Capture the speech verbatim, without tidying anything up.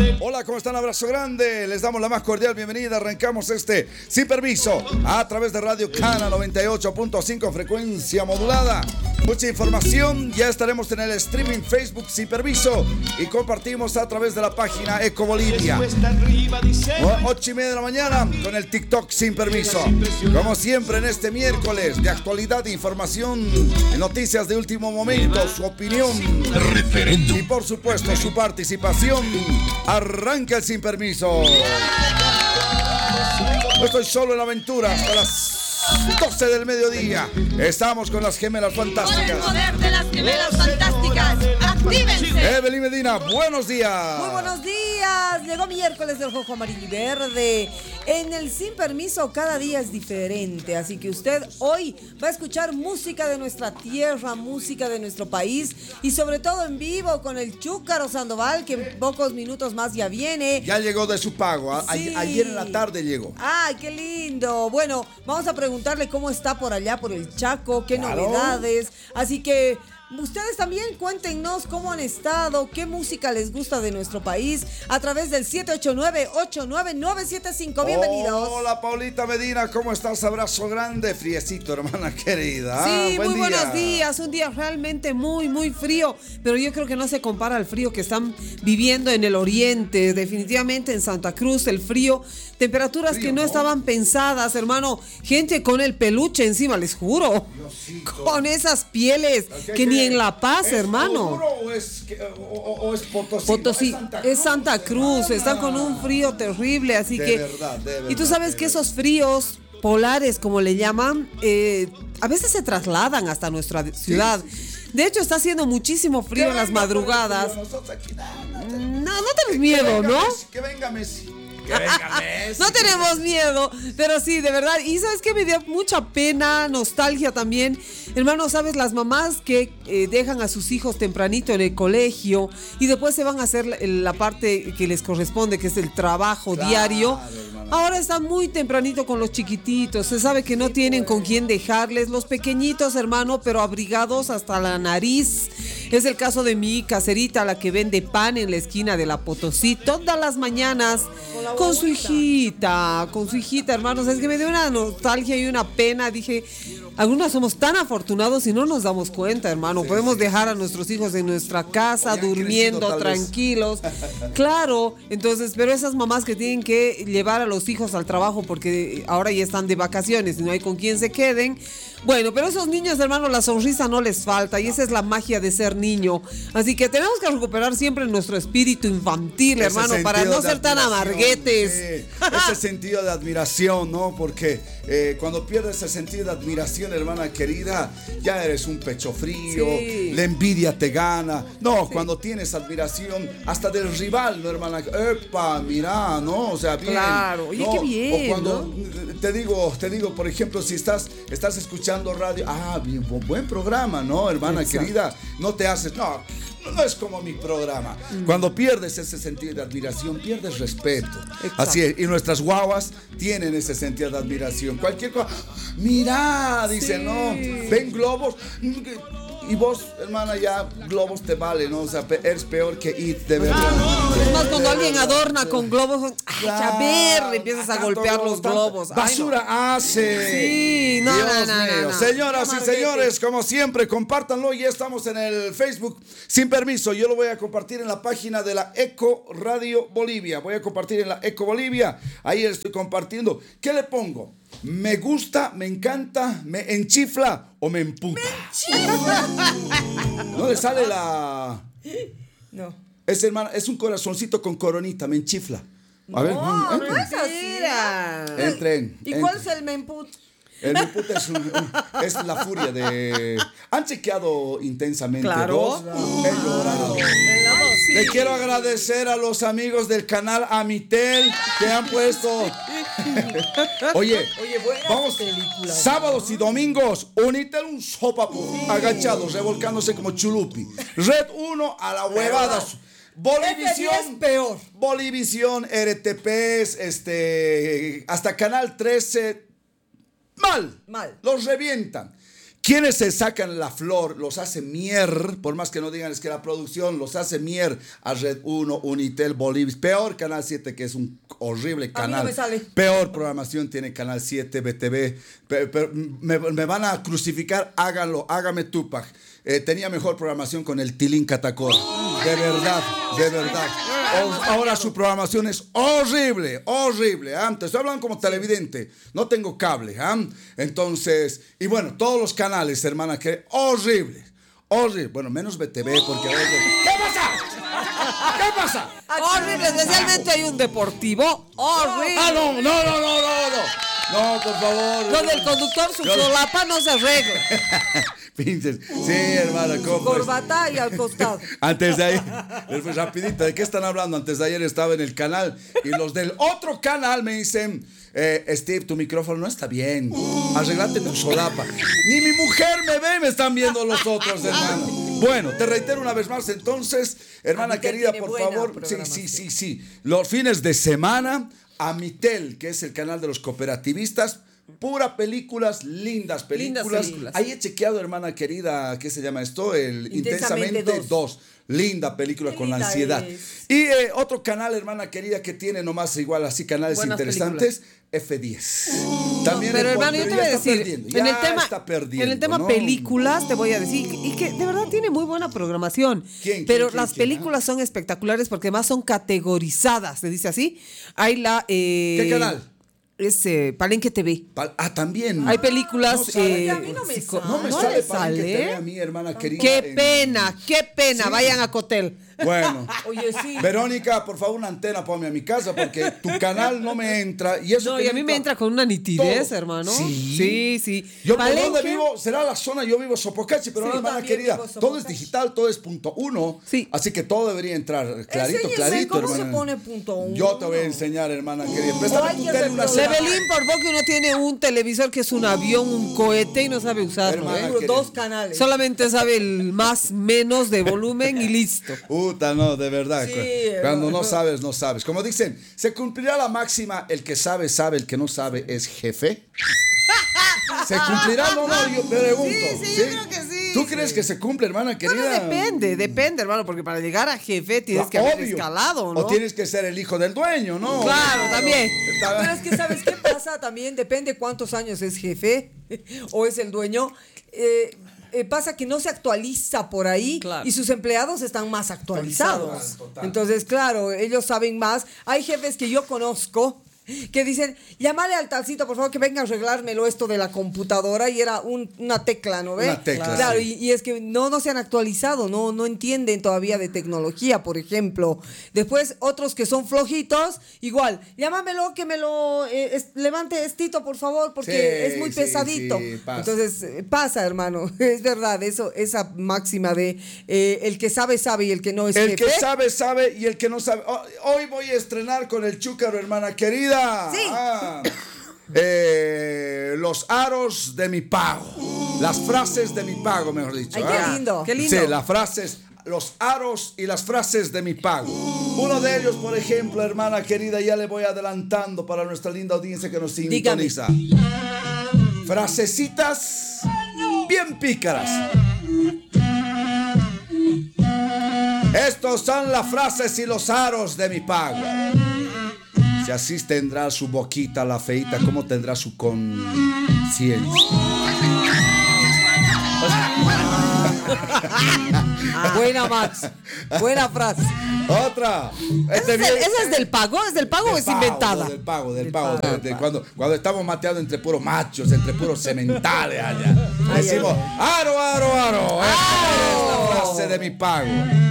Hola, ¿cómo están? Abrazo grande. Les damos la más cordial bienvenida. Arrancamos este Sin Permiso a través de Radio Cana noventa y ocho punto cinco, frecuencia modulada. Mucha información. Ya estaremos en el streaming Facebook Sin Permiso y compartimos a través de la página Eco Bolivia. Ocho y media de la mañana con el TikTok Sin Permiso. Como siempre en este miércoles de actualidad, información, noticias de último momento, su opinión y por supuesto su participación. Arranca el Sin Permiso. No estoy solo en la aventura hasta las doce del mediodía. Estamos con las gemelas fantásticas. Con el poder de las gemelas fantásticas. ¡Actívense! Evelyn Medina, buenos días. Muy buenos días. Llegó miércoles del rojo, amarillo y verde. En el Sin Permiso cada día es diferente, así que usted hoy va a escuchar música de nuestra tierra, música de nuestro país y sobre todo en vivo con el Chúcaro Sandoval, que en pocos minutos más ya viene. Ya llegó de su pago. A- Sí. Ayer en la tarde llegó. ¡Ay, qué lindo! Bueno, vamos a preguntarle cómo está por allá, por el Chaco, qué Claro. novedades. Así que ustedes también cuéntenos cómo han estado, qué música les gusta de nuestro país a través del siete ocho nueve, ocho nueve nueve siete cinco. Bienvenidos. Hola, Paulita Medina, ¿cómo estás? Abrazo grande, friecito, hermana querida. Sí, Buen muy día. buenos días. Un día realmente muy, muy frío, pero yo creo que no se compara al frío que están viviendo en el oriente. Definitivamente en Santa Cruz el frío, temperaturas Frío, que no ¿no? estaban pensadas, hermano. Gente con el peluche encima, les juro. Diosito. Con esas pieles ¿Qué- que ni qué? en La Paz, ¿Es hermano. Oruro o es, que- o, o- o es Potosí? Potosí, No, es Santa Cruz, hermana. están con un frío terrible, así De que... verdad, de verdad, y tú sabes de que verdad. esos fríos polares, como le llaman, eh, a veces se trasladan hasta nuestra ciudad. De hecho, está haciendo muchísimo frío en las madrugadas. Nosotros aquí, no, no, No, no tenemos miedo, ¿no? Que venga Messi. Que venga Messi. No tenemos miedo, pero sí, de verdad. Y sabes que me dio mucha pena, nostalgia también. Hermano, sabes, las mamás que eh, dejan a sus hijos tempranito en el colegio y después se van a hacer la, la parte que les corresponde, que es el trabajo Claro, diario. hermano. Ahora están muy tempranito con los chiquititos. Se sabe que no tienen con quién dejarles. Los pequeñitos, hermano, pero abrigados hasta la nariz. Es el caso de mi caserita, la que vende pan en la esquina de la Potosí todas las mañanas con su hijita, con su hijita, hermanos. Es que me dio una nostalgia y una pena. Dije, algunos somos tan afortunados y no nos damos cuenta, hermano. Podemos dejar a nuestros hijos en nuestra casa, O ya han durmiendo, crecido, tal vez. tranquilos. Claro, entonces, pero esas mamás que tienen que llevar a los hijos al trabajo porque ahora ya están de vacaciones y no hay con quién se queden. Bueno, pero esos niños, hermano, la sonrisa no les falta y esa es la magia de ser niño. Así que tenemos que recuperar siempre nuestro espíritu infantil, Ese hermano, para sentido no de ser tan admiración, amarguetes. sí. Ese sentido de admiración, ¿no? Porque eh, cuando pierdes ese sentido de admiración, hermana querida, ya eres un pecho frío, Sí. la envidia te gana. No, cuando tienes admiración hasta del rival, ¿no, hermana? Epa, mira, ¿no? O sea, bien. Claro, oye, ¿no? qué bien, O cuando, te digo, te digo, por ejemplo, si estás, estás escuchando radio, ah, bien, bu- buen programa, ¿no, hermana Exacto. querida? No te haces, no, no es como mi programa. Mm. Cuando pierdes ese sentido de admiración, pierdes respeto. Exacto. Así es, y nuestras guaguas tienen ese sentido de admiración. Cualquier cosa, mira, dice, Sí. no, ven globos. Y vos, hermana, ya globos te vale, ¿no? O sea, pe- eres peor que It, de verdad. Es más, cuando De alguien verdad. adorna con globos, ay, a ver, empiezas a Tanto golpear globo, los tanto globos. Ay, no. Basura hace. Sí, no, Dios no, no, mío. no, no. Señoras y Amarguete. señores, como siempre, compártanlo. Ya estamos en el Facebook Sin Permiso. Yo lo voy a compartir en la página de la Eco Radio Bolivia. Voy a compartir en la Eco Bolivia. Ahí estoy compartiendo. ¿Qué le pongo? ¿Me gusta, me encanta, me enchifla o me emputa? ¿No le sale la...? No. Es, hermana, es un corazoncito con coronita, me enchifla. A ver, No, entren. no es así. Entren, ¿Y cuál entren. es el memput? El me emputa es, un- un- es la furia de... ¿Han chequeado intensamente Claro. dos? He llorado. Le quiero agradecer a los amigos del canal Amitel que han puesto... Oye, Oye, buenas vamos, películas, sábados y domingos, Unitel un sopapo, agachados, revolcándose como chulupi. Red uno a la huevada. F Bolivisión, diez peor. Bolivisión, R T Ps, este, hasta Canal trece, mal, Mal. los revientan. Quienes se sacan la flor, los hace Mier, por más que no digan es que la producción los hace Mier a Red uno, Unitel, Bolivia, peor Canal siete, que es un horrible canal. A mí no me sale. Peor programación tiene Canal siete, B T V. Pe- pe- me, me van a crucificar, háganlo, hágame Tupac. Eh, tenía mejor programación con el Tilín Catacor. De verdad, de verdad. O- ahora su programación es horrible, horrible. ¿ah? Te estoy hablando como televidente. No tengo cable. ¿ah? Entonces, y bueno, todos los canales, hermana, que horrible. Horrible. Bueno, menos B T V porque... ¿Qué pasa? ¿Qué pasa? Horrible, especialmente hay un deportivo. Horrible. Ah, no, no, no, no, no, no. No, por favor. Lo del conductor, su Yo- solapa no se arregla. Pinches. Sí, hermana, ¿cómo? Corbata y al costado. Antes de ayer, después rapidito, ¿de qué están hablando? Antes de ayer estaba en el canal y los del otro canal me dicen, eh, Steve, tu micrófono no está bien, arreglate tu solapa. Ni mi mujer me ve y me están viendo los otros, hermano. Bueno, te reitero una vez más, entonces, hermana Amitel querida, tiene por buena favor, sí, programación. sí, sí, sí, los fines de semana, Amitel, que es el canal de los cooperativistas, pura películas, lindas películas. Lindas películas. Ahí he chequeado, hermana querida, ¿qué se llama esto? El Intensamente Intensamente dos. dos. Linda película Qué con la linda ansiedad. es. Y eh, otro canal, hermana querida, que tiene nomás igual así canales Buenas interesantes, F diez. También Pero el hermano, yo pero te voy ya a está decir, perdiendo, en ya el tema, está perdiendo, en el tema ¿no? películas, te voy a decir, y que de verdad tiene muy buena programación. ¿Quién, quién, pero quién, las quién, películas son espectaculares porque además son categorizadas, se dice así. Hay la... eh, ¿Qué canal? Es eh, Palenque T V. Pal- Ah, también. Hay películas... No sale. eh, A mí no me psico- sale. No me ¿no sale le para que te sale? vea a mi hermana querida. Qué en- pena, qué pena. Sí. Vayan a Cotel. Bueno. Oye, sí. Verónica, por favor, una antena ponme a mi casa porque tu canal no me entra. Y eso No, que y a mí me entra con una nitidez, todo. hermano. Sí. Sí, sí. Yo por Palenque- donde vivo, será la zona, yo vivo Sopocachi, pero Sí, no, hermana también querida, vivo todo es Sopocachi. digital, todo es punto uno. Sí. Así que todo debería entrar clarito, Enséñeme, clarito, ¿cómo se hermana. pone punto uno? Yo te voy a enseñar, hermana querida. Préstame Ay, tu que tele se una lo- semana. Lebelín, por poco uno tiene un televisor que es un avión, un cohete y no sabe usarlo. Hermana, ¿eh? Seguro, querida. dos canales. Solamente sabe el más menos de volumen y listo. Puta, no, de verdad. Sí, cu- Cuando hermano. no sabes, no sabes. Como dicen, ¿se cumplirá la máxima, el que sabe, sabe, el que no sabe es jefe? ¿Se cumplirá? No, no, yo pregunto. Sí, sí, yo creo que sí, ¿Tú sí. crees que se cumple, hermana querida? Bueno, depende, depende, hermano, porque para llegar a jefe tienes que haber Obvio. escalado, ¿no? O tienes que ser el hijo del dueño, ¿no? Claro, también. Está- Pero es que, ¿sabes qué pasa? También depende cuántos años es jefe o es el dueño. Eh, eh, pasa que no se actualiza por ahí Claro. y sus empleados están más actualizados. Total, total. Entonces, claro, ellos saben más. Hay jefes que yo conozco que dicen, llámale al talcito, por favor, que venga a arreglármelo esto de la computadora, y era un- una tecla, ¿no ve? Una tecla, Claro, sí. y, y es que no, no se han actualizado, no, no entienden todavía de tecnología, por ejemplo. Después, otros que son flojitos, igual, llámamelo, que me lo eh, es- levante estito, por favor, porque Sí, es muy sí, pesadito. sí, pasa. Entonces, eh, pasa, hermano, es verdad, eso, esa máxima de eh, el que sabe, sabe, y el que no es El jefe. que sabe, sabe, y el que no sabe. Oh, hoy voy a estrenar con el Chúcaro, hermana querida. Sí. Ah, eh, los aros de mi pago. Las frases de mi pago, mejor dicho. Ay, ah. qué lindo. Qué lindo. Sí, las frases, los aros y las frases de mi pago. Uno de ellos, por ejemplo, hermana querida, ya le voy adelantando para nuestra linda audiencia que nos Dígame. sintoniza. Frasecitas bien pícaras. Estos son las frases y los aros de mi pago. Si así tendrá su boquita la feita, ¿cómo tendrá su conciencia? Buena, Max. Buena frase. Otra. Este ¿Esa es, bien- del- esa es del pago? ¿Es del pago o Del es pago, inventada? Del pago, del Del pago. pago. de- de cuando, cuando estamos mateando entre puros machos, entre puros sementales allá. Decimos, aro, aro, aro. Esta es la frase de mi pago.